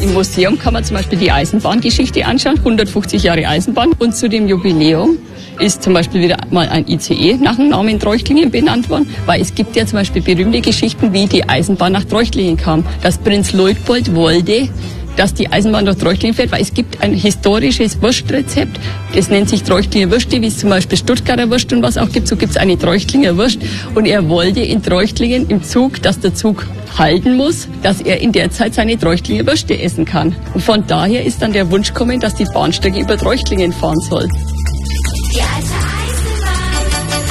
Im Museum kann man zum Beispiel die Eisenbahngeschichte anschauen, 150 Jahre Eisenbahn. Und zu dem Jubiläum ist zum Beispiel wieder mal ein ICE nach dem Namen Treuchtlingen benannt worden, weil es gibt ja zum Beispiel berühmte Geschichten, wie die Eisenbahn nach Treuchtlingen kam. Dass Prinz Luitpold wollte, dass die Eisenbahn durch Treuchtlingen fährt, weil es gibt ein historisches Wurstrezept, das nennt sich Treuchtlinger Würste, wie es zum Beispiel Stuttgarter Wurst und was auch gibt, so gibt es eine Treuchtlinger Wurst und er wollte in Treuchtlingen im Zug, dass der Zug halten muss, dass er in der Zeit seine Treuchtlinger Würste essen kann. Und von daher ist dann der Wunsch gekommen, dass die Bahnstrecke über Treuchtlingen fahren soll. Die alte Eisenbahn,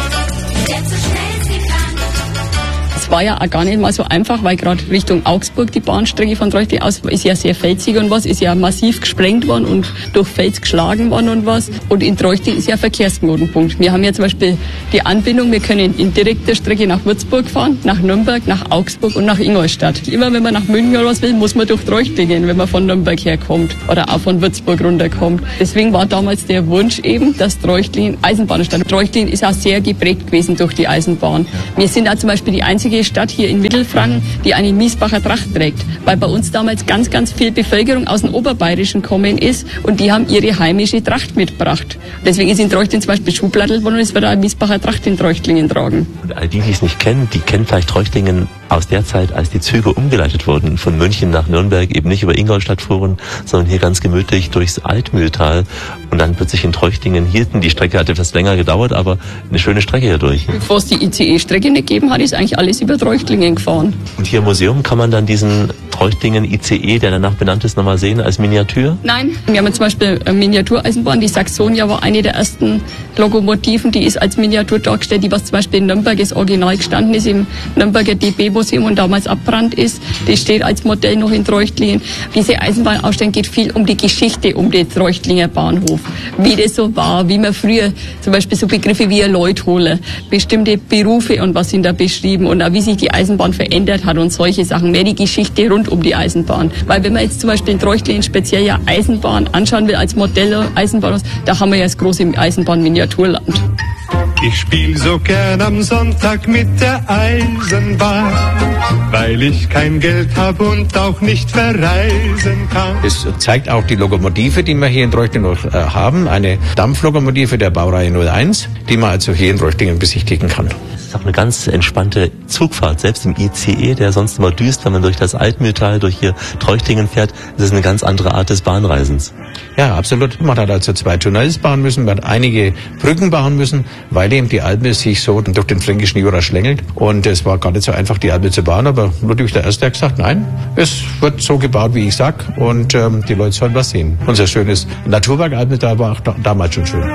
die fährt so schnell sie kann. Es war ja auch gar nicht mal so einfach, weil gerade Richtung Augsburg die Bahnstrecke von Treuchtlingen aus ist ja sehr felsig und was, ist ja massiv gesprengt worden und durch Fels geschlagen worden und was. Und in Treuchtlingen ist ja Verkehrsknotenpunkt. Wir haben ja zum Beispiel die Anbindung, wir können in direkter Strecke nach Würzburg fahren, nach Nürnberg, nach Augsburg und nach Ingolstadt. Immer wenn man nach München oder was will, muss man durch Treuchtlingen, wenn man von Nürnberg herkommt oder auch von Würzburg runterkommt. Deswegen war damals der Wunsch eben, dass Treuchtlingen Eisenbahnstadt. Treuchtlingen ist auch sehr geprägt gewesen durch die Eisenbahn. Wir sind auch zum Beispiel die einzige Stadt hier in Mittelfranken, die eine Miesbacher Tracht trägt, weil bei uns damals ganz, ganz viel Bevölkerung aus dem Oberbayerischen gekommen ist und die haben ihre heimische Tracht mitgebracht. Deswegen ist in Treuchtlingen zum Beispiel Schublattl worden und es wird auch eine Miesbacher Tracht in Treuchtlingen tragen. Und all die es nicht kennen, die kennen vielleicht Treuchtlingen aus der Zeit, als die Züge umgeleitet wurden, von München nach Nürnberg, eben nicht über Ingolstadt fuhren, sondern hier ganz gemütlich durchs Altmühltal und dann plötzlich in Treuchtlingen hielten. Die Strecke hat etwas länger gedauert, aber eine schöne Strecke hier durch. Bevor es die ICE-Strecke nicht gegeben hat, ist eigentlich alles über Treuchtlingen gefahren. Und hier im Museum kann man dann diesen Treuchtlingen ICE, der danach benannt ist, nochmal sehen als Miniatur? Nein, wir haben zum Beispiel eine Miniatureisenbahn. Die Saxonia war eine der ersten Lokomotiven, die ist als Miniatur dargestellt, die was zum Beispiel in Nürnberg das Original gestanden ist, im Nürnberger DB-Museum und damals abbrannt ist. Das steht als Modell noch in Treuchtlingen. Diese Eisenbahnausstellung geht viel um die Geschichte, um den Treuchtlinger Bahnhof. Wie das so war, wie man früher zum Beispiel so Begriffe wie ein Leutholer, bestimmte Berufe und was sind da beschrieben und auch wie sich die Eisenbahn verändert hat und solche Sachen. Mehr die Geschichte rund um die Eisenbahn. Weil wenn man jetzt zum Beispiel in Treuchtlingen speziell ja Eisenbahn anschauen will als Modell Eisenbahn, da haben wir ja das große Eisenbahn-Miniaturland. Ich spiel so gern am Sonntag mit der Eisenbahn, weil ich kein Geld habe und auch nicht verreisen kann. Es zeigt auch die Lokomotive, die wir hier in Treuchtlingen noch haben, eine Dampflokomotive der Baureihe 01, die man also hier in Treuchtlingen besichtigen kann. Das ist auch eine ganz entspannte Zugfahrt, selbst im ICE, der sonst immer düst, wenn man durch das Altmühltal, durch hier Treuchtlingen fährt, das ist eine ganz andere Art des Bahnreisens. Ja, absolut. Man hat also 2 Tunnels bauen müssen, man hat einige Brücken bauen müssen, weil eben die Alpe sich so durch den fränkischen Jura schlängelt. Und es war gar nicht so einfach, die Alpe zu bauen, aber Ludwig I. hat gesagt, nein, es wird so gebaut, wie ich sag, und die Leute sollen was sehen. Unser schönes Naturpark Altmühltal war auch damals schon schön.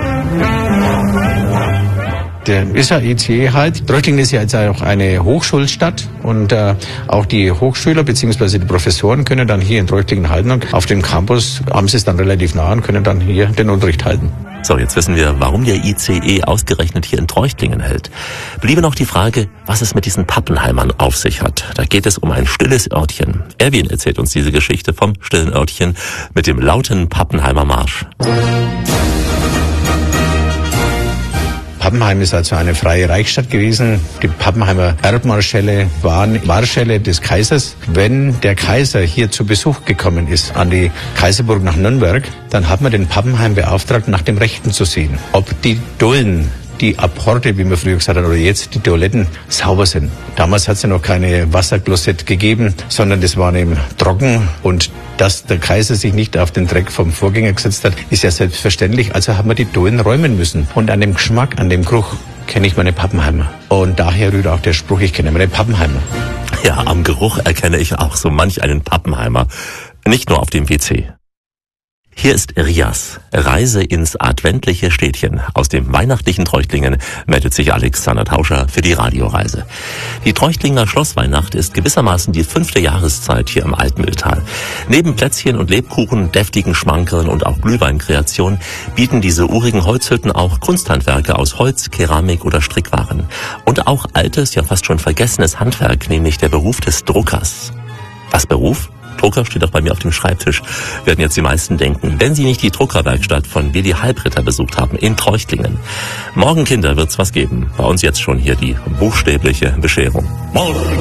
Der ist ja ICE halt. Treuchtlingen ist ja jetzt auch eine Hochschulstadt und auch die Hochschüler bzw. die Professoren können dann hier in Treuchtlingen halten und auf dem Campus haben sie es dann relativ nah und können dann hier den Unterricht halten. So, jetzt wissen wir, warum der ICE ausgerechnet hier in Treuchtlingen hält. Bliebe noch die Frage, was es mit diesen Pappenheimern auf sich hat. Da geht es um ein stilles Örtchen. Erwin erzählt uns diese Geschichte vom stillen Örtchen mit dem lauten Pappenheimer Marsch. Pappenheim ist also eine freie Reichsstadt gewesen. Die Pappenheimer Erbmarschälle waren Marschälle des Kaisers. Wenn der Kaiser hier zu Besuch gekommen ist an die Kaiserburg nach Nürnberg, dann hat man den Pappenheim beauftragt, nach dem Rechten zu sehen. Ob die Dullen, die Apporte, wie man früher gesagt hat, oder jetzt die Toiletten sauber sind. Damals hat es ja noch keine Wasserklosett gegeben, sondern das war eben trocken und dass der Kaiser sich nicht auf den Dreck vom Vorgänger gesetzt hat, ist ja selbstverständlich. Also haben wir die Dullen räumen müssen. Und an dem Geschmack, an dem Geruch kenne ich meine Pappenheimer. Und daher rührt auch der Spruch, ich kenne meine Pappenheimer. Ja, am Geruch erkenne ich auch so manch einen Pappenheimer. Nicht nur auf dem WC. Hier ist Rias, Reise ins adventliche Städtchen. Aus dem weihnachtlichen Treuchtlingen meldet sich Alexander Tauscher für die Radioreise. Die Treuchtlinger Schlossweihnacht ist gewissermaßen die 5. Jahreszeit hier im Altmühltal. Neben Plätzchen und Lebkuchen, deftigen Schmankerln und auch Glühweinkreationen bieten diese urigen Holzhütten auch Kunsthandwerke aus Holz, Keramik oder Strickwaren. Und auch altes, ja fast schon vergessenes Handwerk, nämlich der Beruf des Druckers. Was Beruf? Drucker steht auch bei mir auf dem Schreibtisch, werden jetzt die meisten denken, wenn Sie nicht die Druckerwerkstatt von Willi Halbritter besucht haben in Treuchtlingen. Morgen, Kinder, wird's was geben. Bei uns jetzt schon hier die buchstäbliche Bescherung. Morgen